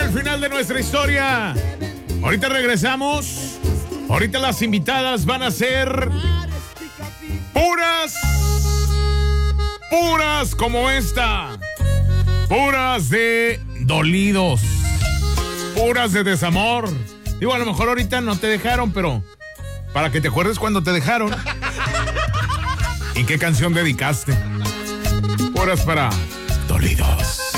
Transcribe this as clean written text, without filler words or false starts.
el final de nuestra historia. Ahorita regresamos. Ahorita las invitadas van a ser puras como esta. Puras de dolidos. Puras de desamor. Digo, a lo mejor ahorita no te dejaron, pero para que te acuerdes cuando te dejaron. ¿Y qué canción dedicaste? Puras para dolidos.